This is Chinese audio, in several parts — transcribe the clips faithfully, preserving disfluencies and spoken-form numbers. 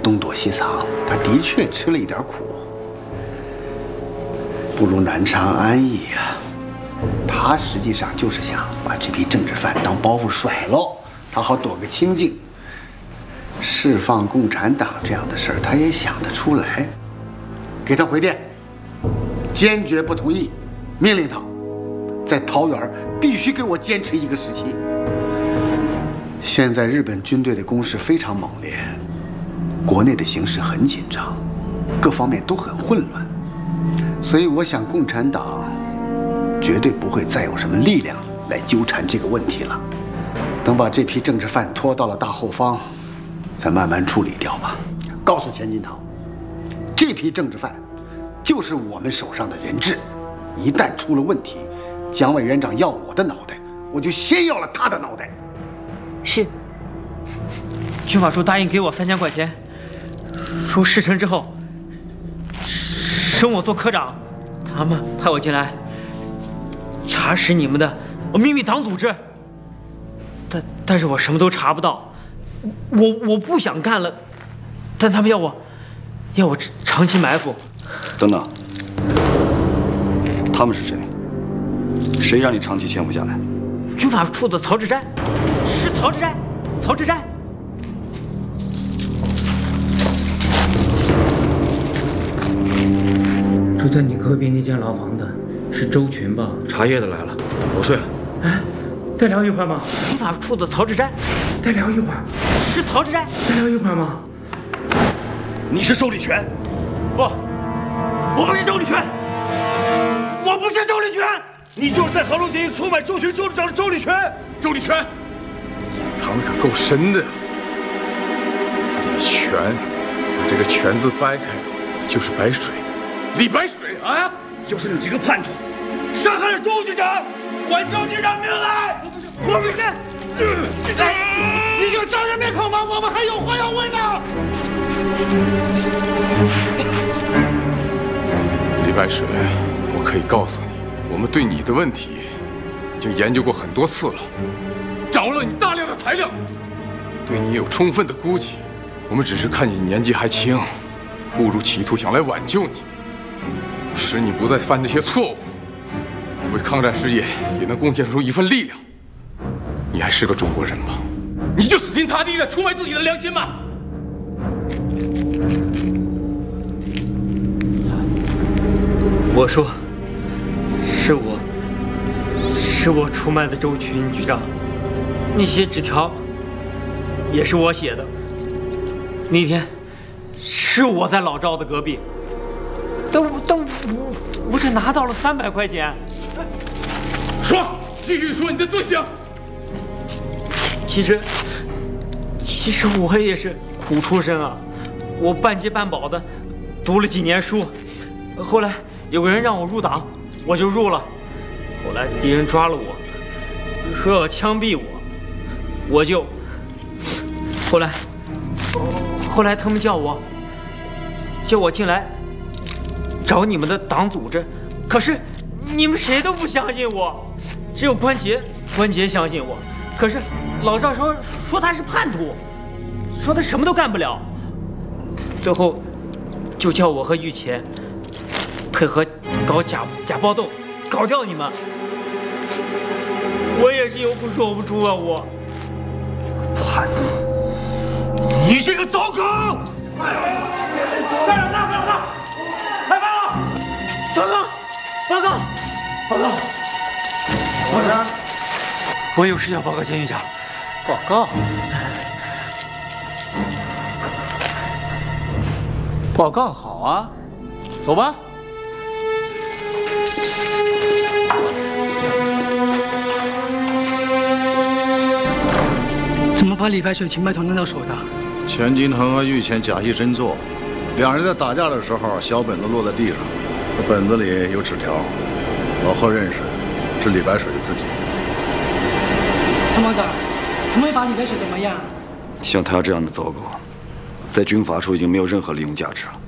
东躲西藏，他的确吃了一点苦，不如南昌安逸啊。他实际上就是想把这批政治犯当包袱甩喽，他好躲个清净。释放共产党这样的事儿，他也想得出来。给他回电，坚决不同意，命令他在桃园必须给我坚持一个时期。现在日本军队的攻势非常猛烈，国内的形势很紧张，各方面都很混乱，所以我想共产党绝对不会再有什么力量来纠缠这个问题了。等把这批政治犯拖到了大后方，再慢慢处理掉吧。告诉钱金堂，这批政治犯就是我们手上的人质，一旦出了问题，蒋委员长要我的脑袋，我就先要了他的脑袋。 是。军法处答应给我三千块钱，说事成之后升我做科长。他们派我进来查实你们的秘密党组织，但但是我什么都查不到。我我不想干了，但他们要我要我长期埋伏。 等等，他们是谁？谁让你长期潜伏下来？ 军法处的曹志斋，是曹志斋，曹志斋。 住在你隔壁那间牢房的是周群吧？ 茶叶的来了，我睡了。 哎，再聊一会儿吗？ 军法处的曹志斋， 再聊一会儿。 是曹志斋， 再聊一会儿吗？ 你是周礼全？ 不，我不是周礼全，我不是周礼全。 你就是在杭州监狱出卖周群周处长的周礼全。周礼全， 藏的可够深的呀！这个全，把这个全字掰开了，就是白水。李白水啊， 就是你这个叛徒，杀害了周局长，还周局长命来！ 我不是， 哎，你就张人面孔吗？我们还有话要问呢。 李白水，我可以告诉你，我们对你的问题已经研究过很多次了，掌握了你大量的材料，对你有充分的估计。我们只是看你年纪还轻，误入歧途，想来挽救你，使你不再犯这些错误，为抗战事业也能贡献出一份力量。你还是个中国人吗？你就死心塌地的出卖自己的良心吗？ 我说，是我，是我出卖的周群局长，那些纸条也是我写的。那天是我在老赵的隔壁，但但我我只拿到了三百块钱。 说，继续说你的罪行。 其实，其实我也是苦出身啊，我半饥半饱的读了几年书，后来有个人让我入党，我就入了。后来敌人抓了我，说要枪毙我，我就后来后来他们叫我叫我进来找你们的党组织，可是你们谁都不相信我，只有关杰关杰相信我。可是老赵说说他是叛徒，说他什么都干不了，最后就叫我和玉乾配合搞假假暴动，搞掉你们。我也是有苦说不出啊！我叛徒，你这个糟狗！ 站长，站长，开饭了！报告，报告，报告！报告！我有事要报告监狱长。 报告。 报告好啊，走吧。 怎么把李白水情报团弄到手的？ 钱金腾和玉乾假戏真做，两人在打架的时候，小本子落在地上，这本子里有纸条，老贺认识，是李白水自己。 参谋长，他们会把李白水怎么样？ 像他这样的糟狗，在军阀处已经没有任何利用价值了，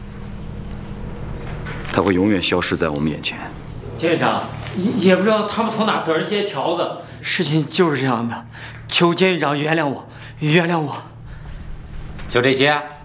他会永远消失在我们眼前。 监狱长，也也不知道他们从哪得了些条子，事情就是这样的，求监狱长原谅我，原谅我。 就这些。